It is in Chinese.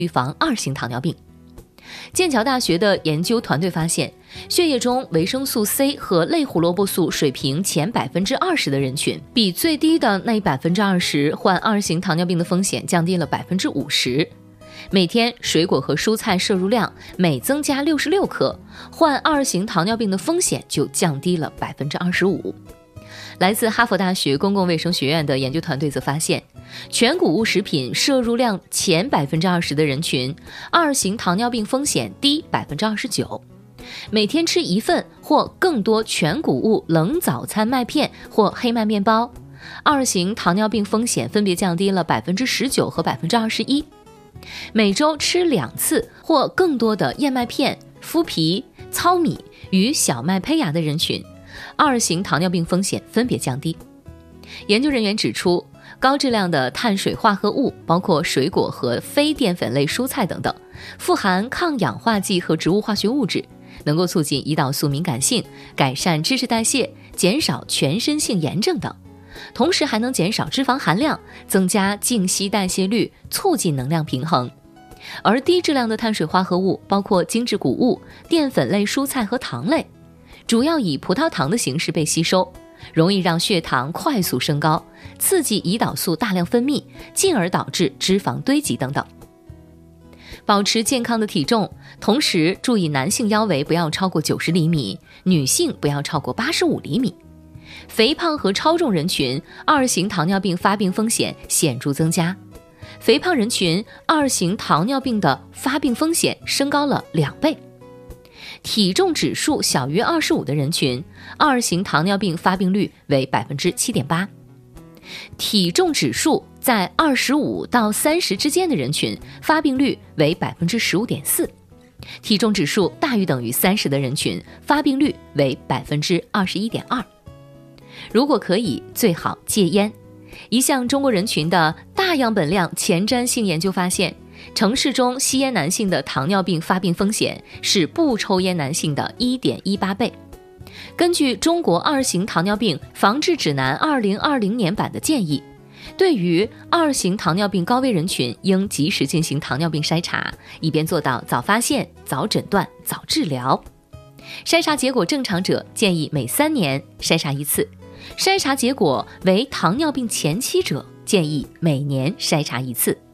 预防2型糖尿病。剑桥大学的研究团队发现，血液中维生素 C 和类胡萝卜素水平前20%的人群，比最低的那20%患2型糖尿病的风险降低了50%。每天水果和蔬菜摄入量每增加66克，患2型糖尿病的风险就降低了25%。来自哈佛大学公共卫生学院的研究团队则发现，全谷物食品摄入量前20%的人群，2型糖尿病风险低29%。每天吃1份或更多全谷物冷早餐麦片或黑麦面包，2型糖尿病风险分别降低了19%和21%。每周吃2次或更多的燕麦片、麸皮、糙米与小麦胚芽的人群，2型糖尿病风险分别降低。研究人员指出，高质量的碳水化合物，包括水果和非淀粉类蔬菜等等，富含抗氧化剂和植物化学物质，能够促进胰岛素敏感性，改善脂质代谢，减少全身性炎症等。同时还能减少脂肪含量，增加静息代谢率，促进能量平衡。而低质量的碳水化合物包括精制谷物、淀粉类蔬菜和糖类，主要以葡萄糖的形式被吸收，容易让血糖快速升高，刺激胰岛素大量分泌，进而导致脂肪堆积等等。保持健康的体重，同时注意男性腰围不要超过90厘米，女性不要超过85厘米。肥胖和超重人群2型糖尿病发病风险显著增加，肥胖人群2型糖尿病的发病风险升高了2倍。体重指数小于25的人群，2型糖尿病发病率为7.8%。体重指数在25到30之间的人群，发病率为15.4%。体重指数大于等于30的人群，发病率为21.2%。如果可以，最好戒烟。一项中国人群的大样本量前瞻性研究发现，城市中吸烟男性的糖尿病发病风险是不抽烟男性的1.18倍。根据中国2型糖尿病防治指南2020年版的建议，对于2型糖尿病高危人群，应及时进行糖尿病筛查，以便做到早发现、早诊断、早治疗。筛查结果正常者建议每3年筛查1次，筛查结果为糖尿病前期者建议每年筛查1次。